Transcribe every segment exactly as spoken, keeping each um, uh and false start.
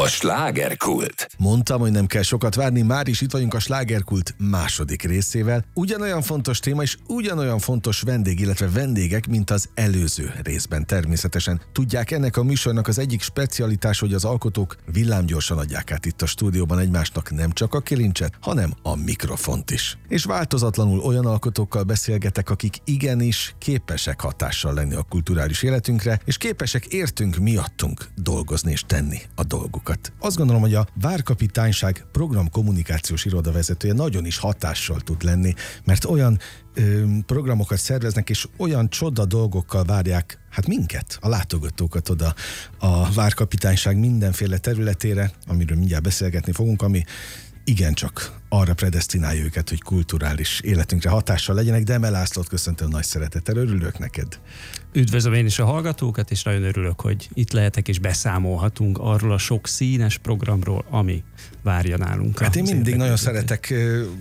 slágerkult. Mondtam, hogy nem kell sokat várni, már is itt vagyunk a slágerkult második részével. Ugyanolyan fontos téma és ugyanolyan fontos vendég, illetve vendégek, mint az előző részben természetesen. Tudják, ennek a műsornak az egyik specialitás, hogy az alkotók villámgyorsan adják át itt a stúdióban egymásnak nem csak a kilincset, hanem a mikrofont is. És változatlanul olyan alkotókkal beszélgetek, akik igenis képesek hatással lenni a kulturális életünkre, és képesek értünk miattunk dolgozni és tenni a dolgukat. Azt gondolom, hogy a Várkapitányság programkommunikációs irodavezetője nagyon is hatással tud lenni, mert olyan ö, programokat szerveznek, és olyan csoda dolgokkal várják hát minket, a látogatókat oda a Várkapitányság mindenféle területére, amiről mindjárt beszélgetni fogunk, ami igencsak arra predesztinálja őket, hogy kulturális életünkre hatással legyenek, de Eme Lászlót köszöntöm nagy szeretettel, örülök neked. Üdvözlöm én is a hallgatókat, és nagyon örülök, hogy itt lehetek, és beszámolhatunk arról a sok színes programról, ami várja nálunk. Hát én mindig nagyon szeretek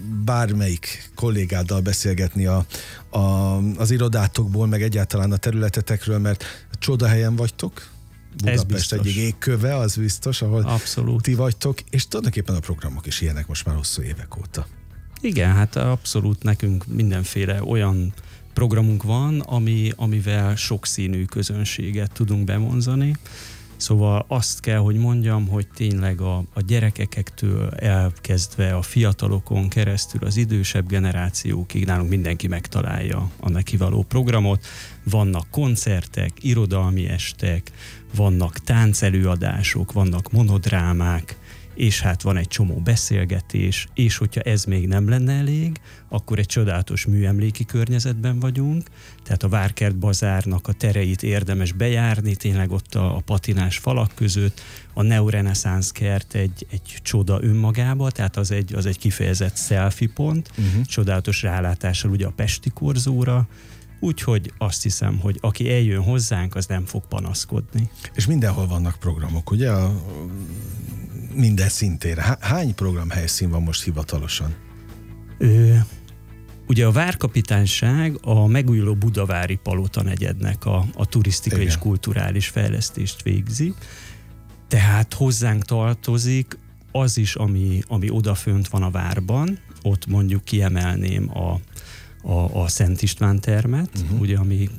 bármelyik kollégáddal beszélgetni a, a, az irodátokból, meg egyáltalán a területetekről, mert csodahelyen vagytok. Budapest egyik égköve, az biztos, ahol abszolút ti vagytok, és tulajdonképpen a programok is ilyenek most már hosszú évek óta. Igen, hát abszolút nekünk mindenféle olyan programunk van, ami, amivel sokszínű közönséget tudunk bevonzani. Szóval azt kell, hogy mondjam, hogy tényleg a, a gyerekektől elkezdve a fiatalokon keresztül az idősebb generációkig nálunk mindenki megtalálja a neki való programot. Vannak koncertek, irodalmi estek, vannak táncelőadások, vannak monodrámák, és hát van egy csomó beszélgetés, és hogyha ez még nem lenne elég, akkor egy csodálatos műemléki környezetben vagyunk, tehát a Várkert Bazárnak a tereit érdemes bejárni, tényleg ott a, a patinás falak között, a neoreneszánsz kert egy, egy csoda önmagába, tehát az egy, az egy kifejezett selfie pont, uh-huh. csodálatos rálátással ugye a Pesti Korzóra, úgyhogy azt hiszem, hogy aki eljön hozzánk, az nem fog panaszkodni. És mindenhol vannak programok, ugye? A, minden szintére. Hány programhelyszín van most hivatalosan? Ö, ugye a Várkapitányság a megújuló Budavári Palota negyednek a, a turisztikai Igen. és kulturális fejlesztést végzi. Tehát hozzánk tartozik az is, ami, ami odafönt van a várban. Ott mondjuk kiemelném a A, a Szent István termet, uh-huh. ugye, ami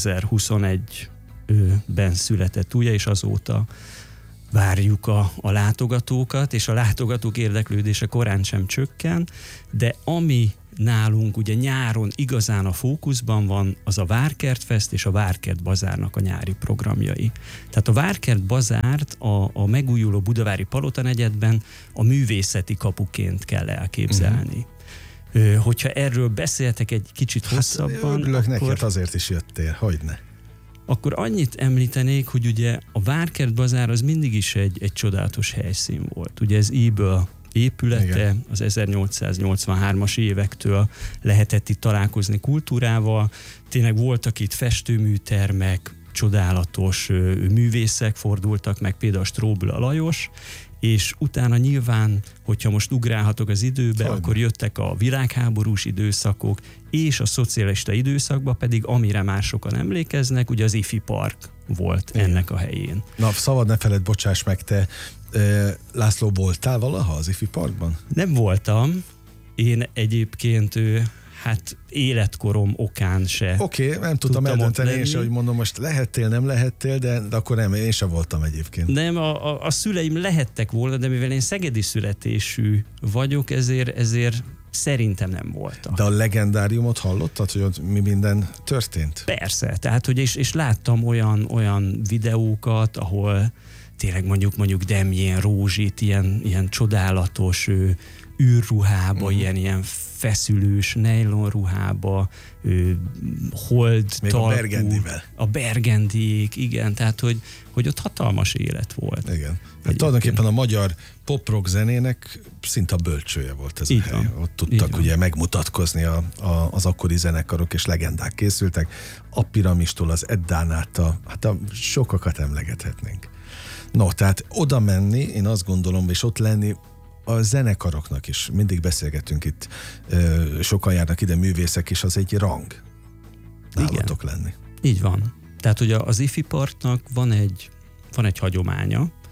kétezer-huszonegyben született ugye, és azóta várjuk a, a látogatókat, és a látogatók érdeklődése korán sem csökken, de ami nálunk ugye nyáron igazán a fókuszban van, az a Várkert Fest és a Várkert Bazárnak a nyári programjai. Tehát a Várkert Bazárt a, a megújuló Budavári Palota negyedben a művészeti kapuként kell elképzelni. Uh-huh. Hogyha erről beszéltek egy kicsit hát hosszabban, örülök akkor, neked, azért is jöttél, hogyne. Akkor annyit említenék, hogy ugye a Várkert Bazár az mindig is egy, egy csodálatos helyszín volt. Ugye ez íből épülete, Igen. az ezernyolcszáznyolcvanhármas évektől lehetett itt találkozni kultúrával. Tényleg voltak itt festőműtermek, csodálatos művészek fordultak meg, például Stróbula Lajos, és utána nyilván, hogyha most ugrálhatok az időbe, Hogyne. akkor jöttek a világháborús időszakok, és a szocialista időszakban pedig, amire már sokan emlékeznek, ugye az Ifi Park volt Igen. ennek a helyén. Na, szabad ne feled, bocsáss meg, te e, László, voltál valaha az Ifi Parkban? Nem voltam. Én egyébként ő, hát életkorom okán se. Oké, okay, nem tudtam eldönteni én se, hogy mondom, most lehettél, nem lehettél, de, de akkor nem, én sem voltam egyébként. Nem, a, a, a szüleim lehettek volna, de mivel én szegedi születésű vagyok, ezért, ezért szerintem nem voltam. De a legendáriumot hallottad, hogy ott mi minden történt? Persze, tehát, hogy és, és láttam olyan, olyan videókat, ahol tényleg mondjuk mondjuk Demjén Rózsit, ilyen, ilyen csodálatos ő, űrruhába, uh-huh. ilyen, ilyen feszülős nejlonruhába, hold még talpú, a Bergendivel. A Bergendiék, igen, tehát hogy, hogy ott hatalmas élet volt. Igen. Hát tulajdonképpen a magyar pop-rock zenének szinte a bölcsője volt ez Így a hely. van. Ott tudtak Így ugye van. megmutatkozni a, a, az akkori zenekarok, és legendák készültek. A Piramistól az Eddán át a, hát a sokakat emlegethetnénk. No, tehát oda menni, én azt gondolom, és ott lenni a zenekaroknak is. Mindig beszélgetünk itt, sokan járnak ide művészek, és az egy rang nálatok Igen. lenni. Így van. Tehát ugye az Ifi Parknak van egy, van egy hagyománya,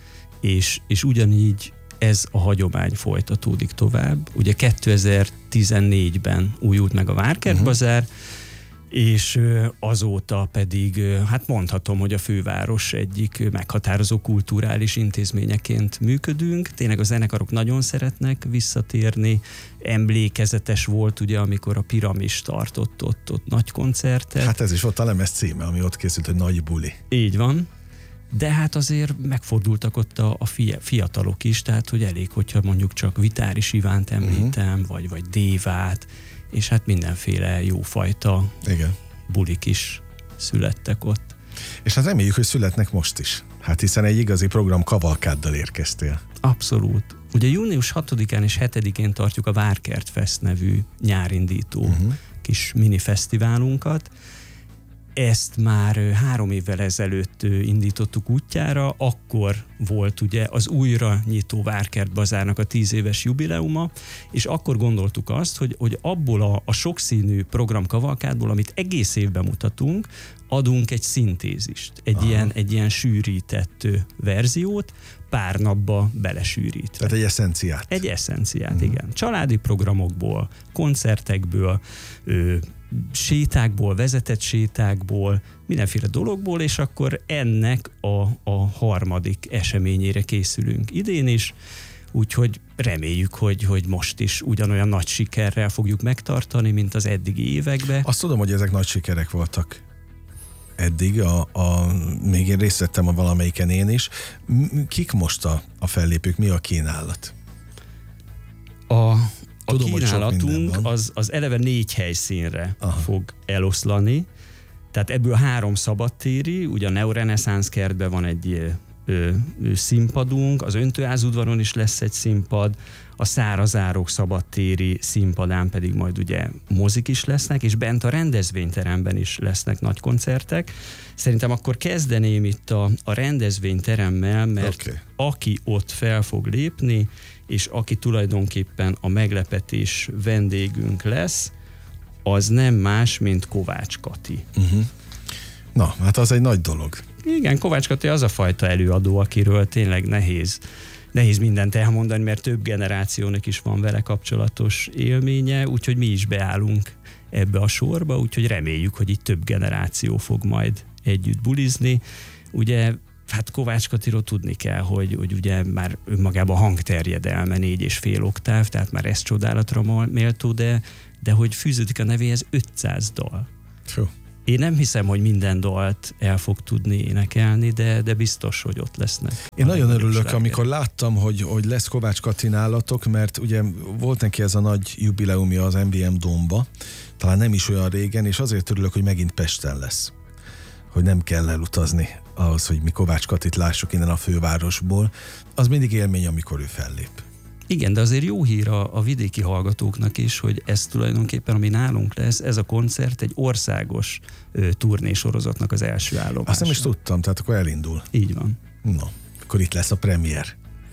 és, és ugyanígy ez a hagyomány folytatódik tovább. Ugye kétezer-tizennégyben újult meg a Várkertbazár, uh-huh. és azóta pedig, hát mondhatom, hogy a főváros egyik meghatározó kulturális intézményeként működünk. Tényleg a zenekarok nagyon szeretnek visszatérni. Emlékezetes volt ugye, amikor a Piramis tartott ott, ott nagy koncertet. Hát ez is volt a lemez címe, ami ott készült, hogy Nagy buli. Így van. De hát azért megfordultak ott a, a fiatalok is, tehát hogy elég, hogyha mondjuk csak Vitáris Ivánt említem, uh-huh. vagy, vagy Dévát, és hát mindenféle jófajta Igen. bulik is születtek ott. És hát reméljük, hogy születnek most is. Hát hiszen egy igazi program kavalkáddal érkeztél. Abszolút. Ugye június hatodikán és hetedikén tartjuk a Várkert Fest nevű nyárindító uh-huh. kis minifesztiválunkat. Ezt már három évvel ezelőtt indítottuk útjára, akkor volt ugye az újra nyitó Várkertbazárnak a tíz éves jubileuma, és akkor gondoltuk azt, hogy, hogy abból a, a sokszínű programkavalkádból, amit egész évben mutatunk, adunk egy szintézist, egy, ilyen, egy ilyen sűrített verziót, pár napba belesűrítve. Tehát egy eszenciát. Egy eszenciát, uh-huh. igen. Családi programokból, koncertekből, ö, sétákból, vezetett sétákból, mindenféle dologból, és akkor ennek a, a harmadik eseményére készülünk idén is, úgyhogy reméljük, hogy, hogy most is ugyanolyan nagy sikerrel fogjuk megtartani, mint az eddigi években. Azt tudom, hogy ezek nagy sikerek voltak eddig, a, a, még én részt vettem a valamelyiken én is. Kik most a, a fellépők, mi a kínálat? A A Tudom, kínálatunk az, az eleve négy helyszínre Aha. fog eloszlani, tehát ebből három szabadtéri, ugye a Neoreneszánsz kertben van egy ö, ö, színpadunk, az Öntőházudvaron is lesz egy színpad, a Szárazárok szabadtéri színpadán pedig majd ugye mozik is lesznek, és bent a rendezvényteremben is lesznek nagy koncertek. Szerintem akkor kezdeném itt a, a rendezvényteremmel, mert okay. aki ott fel fog lépni, és aki tulajdonképpen a meglepetés vendégünk lesz, az nem más, mint Kovács Kati. Uh-huh. Na, hát az egy nagy dolog. Igen, Kovács Kati az a fajta előadó, akiről tényleg nehéz, nehéz mindent elmondani, mert több generációnak is van vele kapcsolatos élménye, úgyhogy mi is beállunk ebbe a sorba, úgyhogy reméljük, hogy itt több generáció fog majd együtt bulizni. Ugye hát Kovács Katiról tudni kell, hogy, hogy ugye már önmagában hangterjedelme négy és fél oktáv, tehát már ez csodálatra méltó, de, de hogy fűződik a nevéhez ötszáz dal. Fú. Én nem hiszem, hogy minden dalt el fog tudni énekelni, de, de biztos, hogy ott lesznek. Én nagyon örülök, amikor láttam, hogy, hogy lesz Kovács Kati nálatok, mert ugye volt neki ez a nagy jubileumja az em bé em Dómba, talán nem is olyan régen, és azért örülök, hogy megint Pesten lesz. Hogy nem kell elutazni ahhoz, hogy mi Kovács Katit lássuk innen a fővárosból. Az mindig élmény, amikor ő fellép. Igen, de azért jó hír a, a vidéki hallgatóknak is, hogy ez tulajdonképpen, ami nálunk lesz, ez a koncert egy országos ö, turnésorozatnak az első állomása. Azt nem is tudtam, tehát akkor elindul. Így van. No, akkor itt lesz a premier.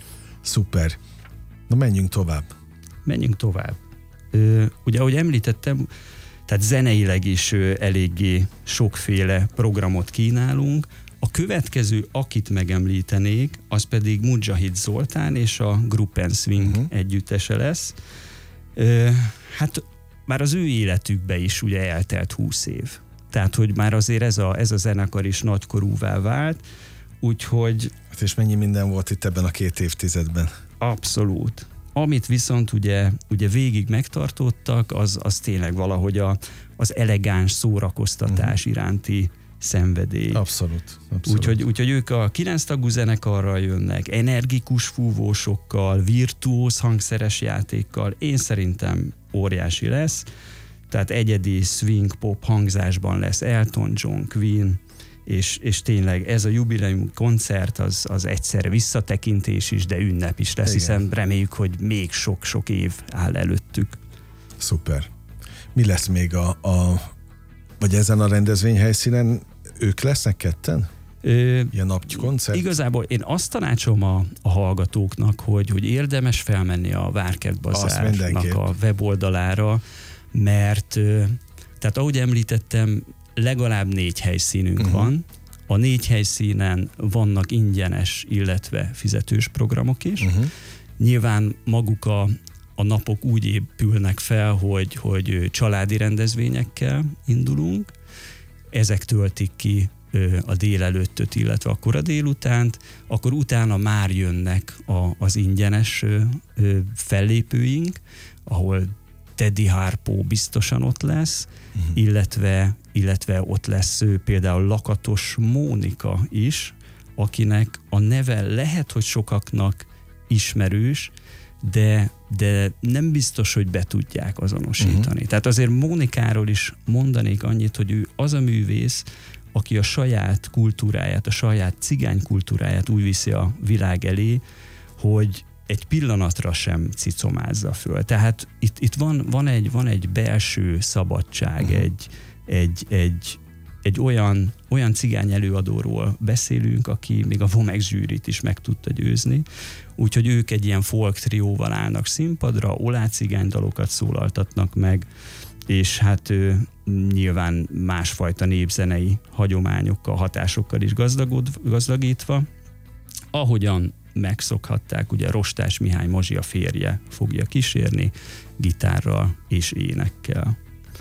Szuper. Na menjünk tovább. Menjünk tovább. Ö, ugye, ahogy említettem, tehát zeneileg is ö, eléggé sokféle programot kínálunk. A következő, akit megemlítenék, az pedig Mujahid Zoltán és a Gruppen Swing uh-huh. együttese lesz. Ö, hát már az ő életükbe is ugye eltelt húsz év. Tehát, hogy már azért ez a, ez a zenekar is nagykorúvá vált, úgyhogy... Hát és mennyi minden volt itt ebben a két évtizedben? Abszolút. Amit viszont ugye, ugye végig megtartottak, az, az tényleg valahogy a, az elegáns szórakoztatás uh-huh. iránti szenvedély. Abszolút. abszolút. Úgyhogy, úgyhogy ők a kilenc tagú zenekarral jönnek, energikus fúvósokkal, virtuóz hangszeres játékkal. Én szerintem óriási lesz. Tehát egyedi swing pop hangzásban lesz Elton John, Queen, és, és tényleg ez a jubileum koncert az, az egyszerre visszatekintés is, de ünnep is lesz, igen. Hiszen reméljük, hogy még sok-sok év áll előttük. Szuper. Mi lesz még a, a vagy ezen a rendezvényhelyszínen ők lesznek ketten? Ö, Ilyen napkoncert? Igazából én azt tanácsolom a, a hallgatóknak, hogy, hogy érdemes felmenni a Várkertbazárnak a weboldalára, mert tehát ahogy említettem, legalább négy helyszínünk uh-huh. van. A négy helyszínen vannak ingyenes, illetve fizetős programok is. Uh-huh. Nyilván maguk a, a napok úgy épülnek fel, hogy, hogy családi rendezvényekkel indulunk. Ezek töltik ki a délelőttöt, illetve a kora délutánt, akkor utána már jönnek a, az ingyenes fellépőink, ahol Teddy Harpo biztosan ott lesz, uh-huh. illetve, illetve ott lesz például Lakatos Mónika is, akinek a neve lehet, hogy sokaknak ismerős, de, de nem biztos, hogy be tudják azonosítani. Uh-huh. Tehát azért Mónikáról is mondanék annyit, hogy ő az a művész, aki a saját kultúráját, a saját cigány kultúráját úgy viszi a világ elé, hogy egy pillanatra sem cicomázza föl. Tehát itt, itt van, van, egy, van egy belső szabadság, uh-huh. egy, egy, egy, egy olyan, olyan cigány előadóról beszélünk, aki még a Vomex zsűrit is meg tudta győzni. Úgyhogy ők egy ilyen folk trióval állnak színpadra, olá cigány dalokat szólaltatnak meg, és hát ő, nyilván másfajta népzenei hagyományokkal, hatásokkal is gazdagod, gazdagítva. Ahogyan megszokhatták, ugye Rostás Mihály Mazsia férje fogja kísérni gitárral és énekkel.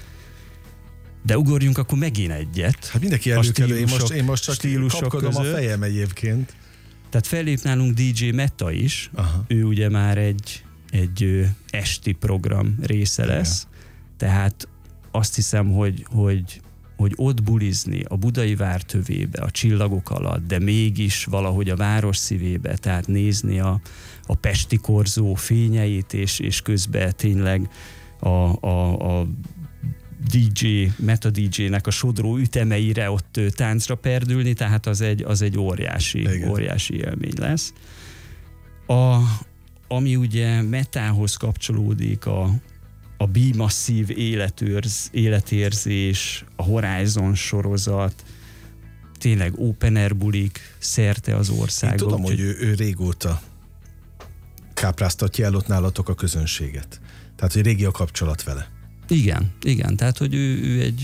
De ugorjunk akkor megint egyet. Hát mindenki előkelő, én most, én most csak kapkodom között. A fejem egyébként. Tehát fellép nálunk dé dzsé Meta is, aha. Ő ugye már egy, egy esti program része lesz, igen. Tehát azt hiszem, hogy, hogy, hogy ott bulizni a Budai vár tövébe, a csillagok alatt, de mégis valahogy a város szívébe, tehát nézni a, a pesti korzó fényeit, és, és közben tényleg a, a, a dé dzsé, Meta dé dzsének a sodró ütemeire ott táncra perdülni, tehát az egy, az egy óriási, óriási élmény lesz. A, ami ugye Metához kapcsolódik, a a B-masszív életőrz, életérzés, a Horizon sorozat, tényleg open air bulik szerte az országban. Én tudom, hogy ő, ő régóta kápráztatja el ott nálatok a közönséget. Tehát, hogy régi a kapcsolat vele. Igen, igen. Tehát, hogy ő, ő egy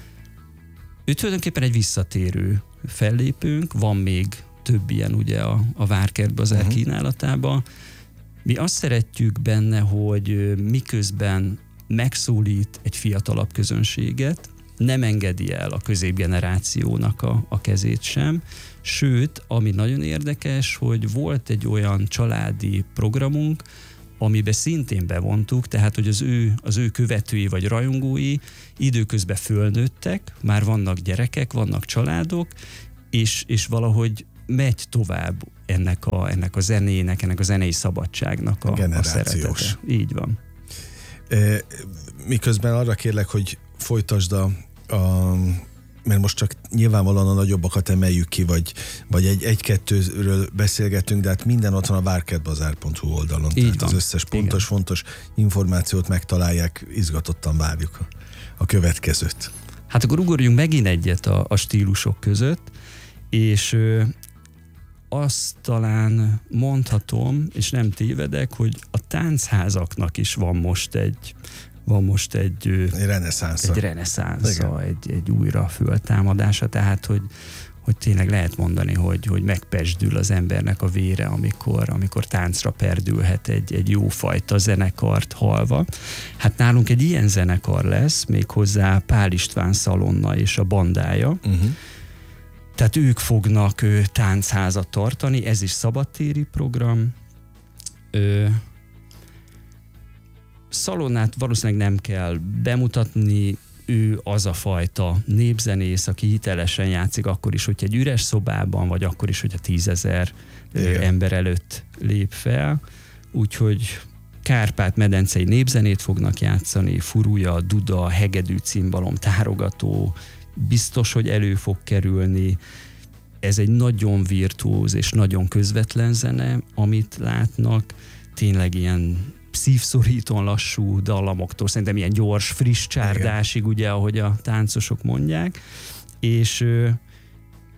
ő tulajdonképpen egy visszatérő fellépőnk, van még több ilyen ugye a, a Várkert Bazár uh-huh. kínálatában. Mi azt szeretjük benne, hogy miközben megszólít egy fiatalabb közönséget, nem engedi el a középgenerációnak a, a kezét sem, sőt, ami nagyon érdekes, hogy volt egy olyan családi programunk, amiben szintén bevontuk, tehát, hogy az ő, az ő követői vagy rajongói időközben fölnőttek, már vannak gyerekek, vannak családok, és, és valahogy megy tovább ennek a, ennek a zenének, ennek a zenei szabadságnak a, a szeretete. Így van. E, miközben arra kérlek, hogy folytasd a, a mert most csak nyilvánvalóan a nagyobbakat emeljük ki, vagy, vagy egy, egy-kettőről beszélgetünk, de hát minden ott van a várkertbazár pont hu oldalon. Így tehát van. Az összes pontos, igen. fontos információt megtalálják, izgatottan várjuk a, a következőt. Hát akkor ugorjunk megint egyet a, a stílusok között, és ö, azt talán mondhatom, és nem tévedek, hogy a táncházaknak is van most egy van most egy, egy reneszánsza, egy, reneszánsza egy, egy újra föltámadása, tehát hogy, hogy tényleg lehet mondani, hogy, hogy megpesdül az embernek a vére, amikor, amikor táncra perdülhet egy, egy jófajta zenekart hallva. Hát nálunk egy ilyen zenekar lesz, méghozzá Pál István Szalonna és a bandája. Uh-huh. Tehát ők fognak ő, táncházat tartani, ez is szabadtéri program. Ö, Szalonnát valószínűleg nem kell bemutatni, ő az a fajta népzenész, aki hitelesen játszik akkor is, hogyha egy üres szobában, vagy akkor is, hogyha tízezer ember előtt lép fel. Úgyhogy Kárpát-medencei népzenét fognak játszani, furúja, duda, hegedű, cimbalom, tárogató, biztos, hogy elő fog kerülni. Ez egy nagyon virtuóz és nagyon közvetlen zene, amit látnak, tényleg ilyen szívszorítóan lassú dallamoktól, szerintem ilyen gyors, friss csárdásig, ugye, ahogy a táncosok mondják, és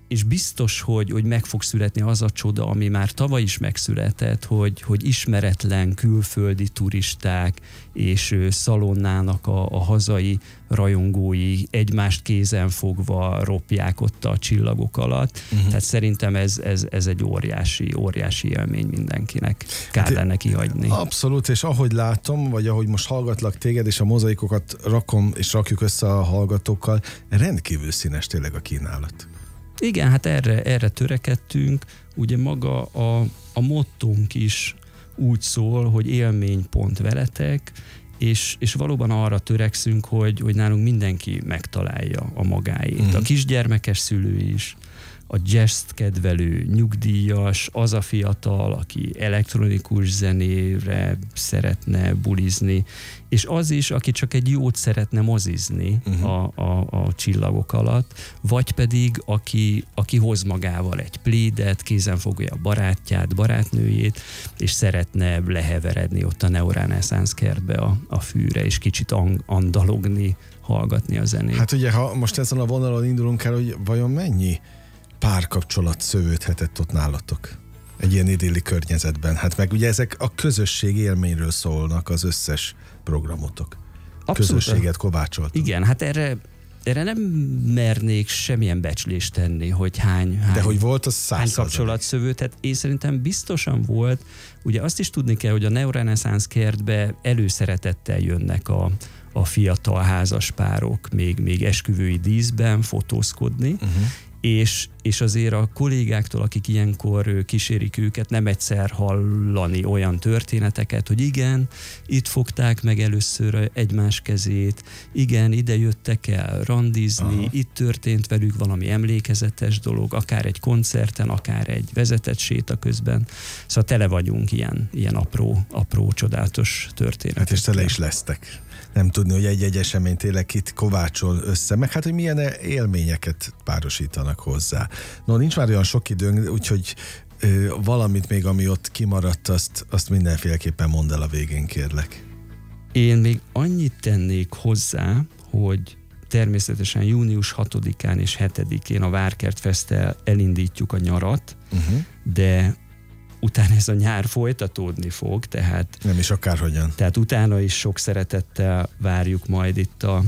és biztos, hogy, hogy meg fog születni az a csoda, ami már tavaly is megszületett, hogy, hogy ismeretlen külföldi turisták és szalonnának a, a hazai rajongói egymást kézen fogva ropják ott a csillagok alatt. Uh-huh. Tehát szerintem ez, ez, ez egy óriási, óriási élmény mindenkinek. Kár lenne kihagyni. Abszolút, és ahogy látom, vagy ahogy most hallgatlak téged, és a mozaikokat rakom, és rakjuk össze a hallgatókkal, rendkívül színes tényleg a kínálat. Igen, hát erre, erre törekedtünk. Ugye maga a, a mottónk is úgy szól, hogy élménypont veletek, és, és valóban arra törekszünk, hogy, hogy nálunk mindenki megtalálja a magáét. Uh-huh. A kisgyermekes szülő is, a jazzt kedvelő nyugdíjas, az a fiatal, aki elektronikus zenére szeretne bulizni, és az is, aki csak egy jót szeretne mozizni uh-huh. a, a, a csillagok alatt, vagy pedig aki, aki hoz magával egy plédet, kézen fogja a barátját, barátnőjét, és szeretne leheveredni ott a Neoreneszánsz kertbe a, a fűre, és kicsit ang- andalogni, hallgatni a zenét. Hát ugye, ha most ezen a vonalon indulunk el, hogy vajon mennyi párkapcsolat szövődhetett ott nálatok egy ilyen idilli környezetben. Hát meg ugye ezek a közösség élményről szólnak az összes programotok. Abszolút. Közösséget kovácsoltak. Igen, hát erre, erre nem mernék semmilyen becslést tenni, hogy hány, hány, De hogy volt az száz hány kapcsolat szövődhet. Én szerintem biztosan volt. Ugye azt is tudni kell, hogy a Neoreneszánsz kertbe előszeretettel jönnek a, a fiatal házas párok, még, még esküvői díszben fotózkodni, uh-huh. És, és azért a kollégáktól, akik ilyenkor kísérik őket, nem egyszer hallani olyan történeteket, hogy igen, itt fogták meg először egymás kezét, igen, ide jöttek el randizni, aha. Itt történt velük valami emlékezetes dolog, akár egy koncerten, akár egy vezetett séta közben. Szóval tele vagyunk ilyen, ilyen apró, apró, csodálatos történetekkel. Hát és tele is lesztek. Nem tudni, hogy egy-egy esemény tényleg kit kovácsol össze, meg hát, hogy milyen élményeket párosítanak hozzá. No, nincs már olyan sok időnk, úgyhogy ö, valamit még, ami ott kimaradt, azt, azt mindenféleképpen mondd el a végén, kérlek. Én még annyit tennék hozzá, hogy természetesen június hatodikán és hetedikén a Várkert Feszttel elindítjuk a nyarat, uh-huh. de utána ez a nyár folytatódni fog, tehát... Nem is akárhogyan. Tehát utána is sok szeretettel várjuk majd itt a,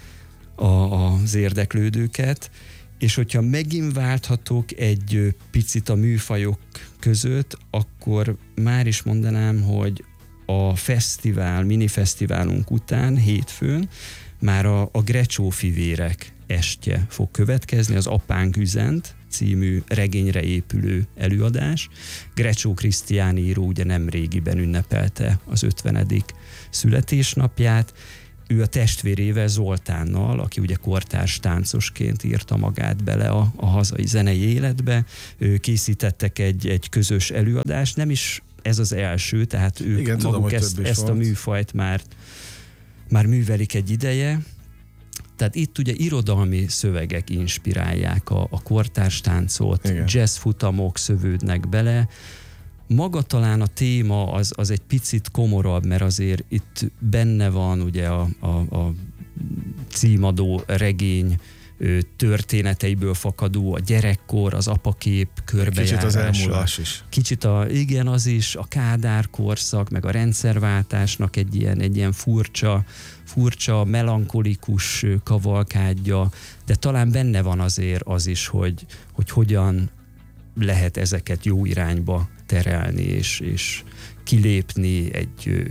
a, az érdeklődőket, és hogyha megint válthatok egy picit a műfajok között, akkor már is mondanám, hogy a fesztivál, minifesztiválunk után, hétfőn, már a, a Grecsó fivérek estje fog következni, az Apánk üzent című regényre épülő előadás. Grecsó Krisztián író ugye nem régiben ünnepelte az ötvenedik születésnapját. Ő a testvérével, Zoltánnal, aki ugye kortárs táncosként írta magát bele a, a hazai zenei életbe, ő készítettek egy, egy közös előadást, nem is ez az első, tehát ők Igen, maguk tudom, ezt, ezt a műfajt már, már művelik egy ideje. Tehát itt ugye irodalmi szövegek inspirálják a, a kortárs táncot, jazzfutamok szövődnek bele. Maga talán a téma az, az egy picit komorabb, mert azért itt benne van ugye a, a, a címadó regény történeteiből fakadó a gyerekkor, az apakép körbejárása. Kicsit az elmúlás is. Kicsit a, igen, az is, a Kádár korszak, meg a rendszerváltásnak egy ilyen, egy ilyen furcsa, furcsa, melankolikus kavalkádja, de talán benne van azért az is, hogy, hogy hogyan lehet ezeket jó irányba terelni, és, és kilépni egy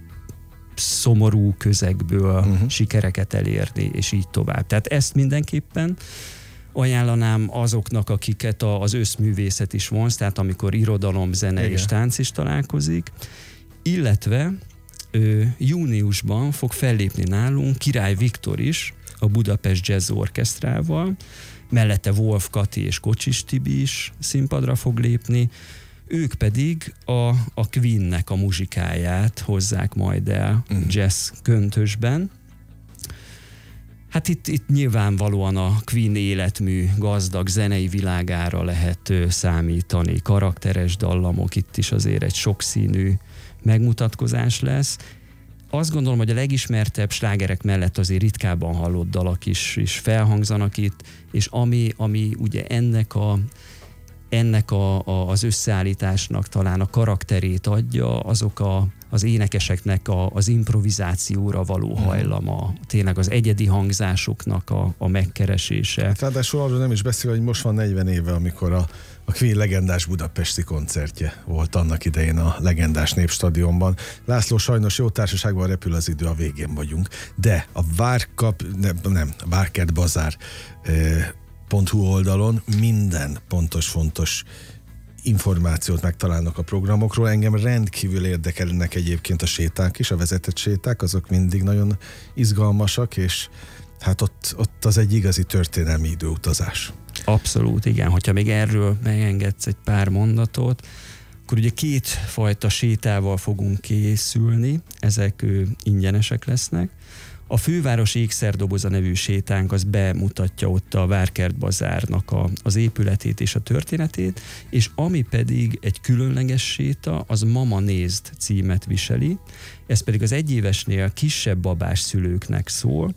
szomorú közegből, uh-huh. sikereket elérni, és így tovább. Tehát ezt mindenképpen ajánlanám azoknak, akiket az összművészet is vonz, tehát amikor irodalom, zene Igen. és tánc is találkozik, illetve ö, júniusban fog fellépni nálunk Király Viktor is, a Budapest Jazz Orchestrával, mellette Wolf Kati és Kocsis Tibi is színpadra fog lépni, ők pedig a, a Queennek a muzsikáját hozzák majd el uh-huh. jazz köntösben. Hát itt, itt nyilvánvalóan a Queen életmű gazdag zenei világára lehet számítani, karakteres dallamok, itt is azért egy sokszínű megmutatkozás lesz. azt gondolom, hogy a legismertebb slágerek mellett azért ritkábban hallott dalak is, is felhangzanak itt, és ami, ami ugye ennek a ennek a, a, az összeállításnak talán a karakterét adja, azok a, az énekeseknek a, az improvizációra való hajlama, tényleg az egyedi hangzásoknak a, a megkeresése. Ráadásul arról nem is beszél, hogy most van negyven éve, amikor a, a Queen legendás budapesti koncertje volt annak idején a legendás Népstadionban. László, sajnos jó társaságban repül az idő, a végén vagyunk, de a Várkap, nem, nem a Várkert Bazár eh, .hu oldalon minden pontos, fontos információt megtalálnak a programokról. Engem rendkívül érdekelnek egyébként a séták is, a vezetett séták, azok mindig nagyon izgalmasak, és hát ott, ott az egy igazi történelmi időutazás. Abszolút, igen. Hogyha még erről megengedsz egy pár mondatot, akkor ugye két fajta sétával fogunk készülni, ezek ő, ingyenesek lesznek. A Főváros Ékszerdoboza nevű sétánk az bemutatja ott a Várkert Bazárnak a, az épületét és a történetét, és ami pedig egy különleges séta, az Mama Nézd címet viseli, ez pedig az egyévesnél kisebb babás szülőknek szól,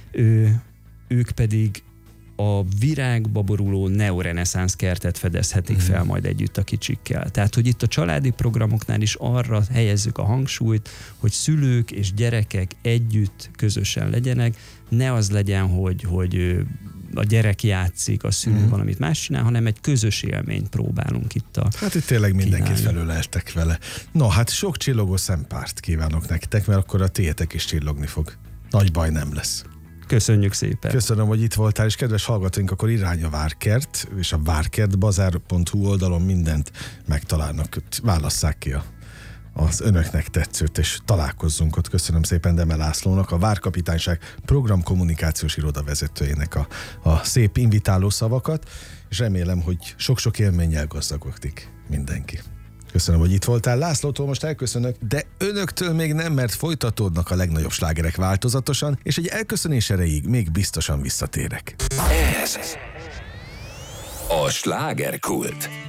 ő, ők pedig a virágba boruló neoreneszánsz kertet fedezhetik mm. fel majd együtt a kicsikkel. Tehát, hogy itt a családi programoknál is arra helyezzük a hangsúlyt, hogy szülők és gyerekek együtt közösen legyenek, ne az legyen, hogy, hogy a gyerek játszik, a szülő mm. valamit más csinál, hanem egy közös élményt próbálunk itt a Hát itt tényleg mindenkit felöleltek vele. No, hát sok csillogó szempárt kívánok nektek, mert akkor a tiétek is csillogni fog. Nagy baj nem lesz. Köszönjük szépen. Köszönöm, hogy itt voltál, és kedves hallgatóink, akkor irány a Várkert, és a várkertbazár pont hu oldalon mindent megtalálnak. Válasszák ki a, az önöknek tetszőt, és találkozzunk ott. Köszönöm szépen Deme Lászlónak, a Várkapitányság programkommunikációs iroda vezetőjének a, a szép invitáló szavakat, és remélem, hogy sok-sok élménnyel gazdagodik mindenki. Köszönöm, hogy itt voltál. Lászlótól most elköszönök, de önöktől még nem, mert folytatódnak a legnagyobb slágerek változatosan, és egy elköszönés erejéig még biztosan visszatérek. Ez a Slágerkult.